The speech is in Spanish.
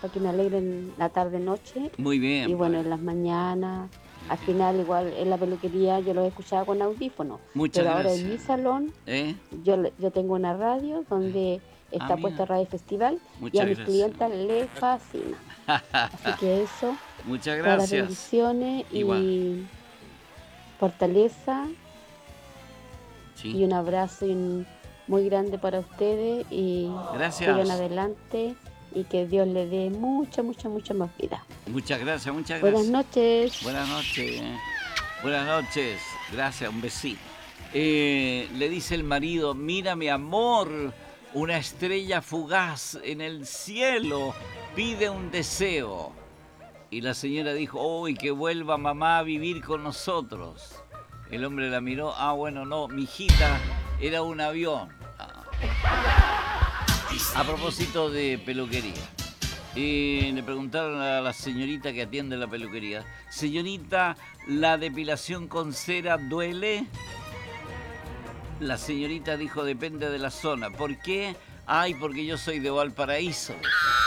para que me alegren la tarde-noche. Muy Y bien, bueno, pues. en las mañanas, al final igual en la peluquería yo los escuchaba con audífonos, Muchas pero ahora en gracias. mi salón ¿Eh? yo tengo una radio donde Ah, está puesta mira. Radio Festival y a Muchas mis gracias. clientas les fascina. Así que eso, Muchas todas las gracias. bendiciones Igual. y fortaleza Sí. y un abrazo muy grande para ustedes y sigan Gracias. adelante y que Dios les dé mucha, mucha, mucha más vida. Muchas gracias, muchas Buenas gracias. noches. Buenas noches. Buenas noches. Gracias, un besito. Le dice el marido, mira mi amor, una estrella fugaz en el cielo pide un deseo. Y la señora dijo, uy, que vuelva mamá a vivir con nosotros. El hombre la miró, ah, bueno, no, mi hijita era un avión. A propósito de peluquería. Le preguntaron a la señorita que atiende la peluquería, señorita, ¿la depilación con cera duele? La señorita dijo, depende de la zona. ¿Por qué? Ay, porque yo soy de Valparaíso.